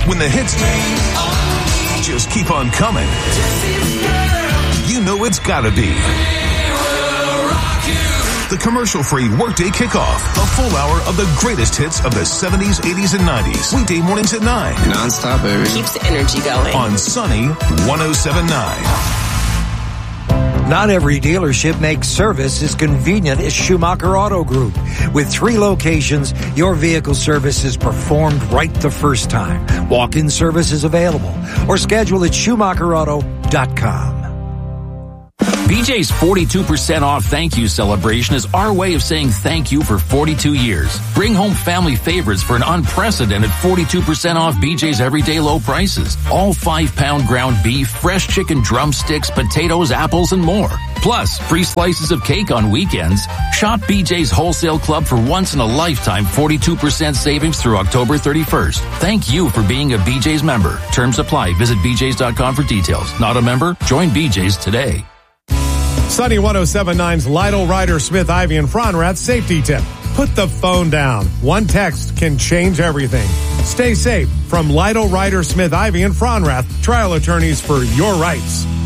When the hits just keep on coming, you know it's gotta be the commercial-free Workday Kickoff. A full hour of the greatest hits of the 70s, 80s, and 90s. Weekday mornings at 9. Non-stop, baby. Keeps the energy going. On Sunny 107.9. Not every dealership makes service as convenient as Schumacher Auto Group. With 3 locations, your vehicle service is performed right the first time. Walk-in service is available or schedule at SchumacherAuto.com. BJ's 42% off thank you celebration is our way of saying thank you for 42 years. Bring home family favorites for an unprecedented 42% off BJ's everyday low prices. All 5-pound ground beef, fresh chicken drumsticks, potatoes, apples, and more. Plus, free slices of cake on weekends. Shop BJ's Wholesale Club for once-in-a-lifetime 42% savings through October 31st. Thank you for being a BJ's member. Terms apply. Visit bjs.com for details. Not a member? Join BJ's today. Sunny 107.9's Lytle, Ryder, Smith, Ivy, and Fronrath safety tip. Put the phone down. One text can change everything. Stay safe from Lytle, Ryder, Smith, Ivy, and Fronrath, trial attorneys for your rights.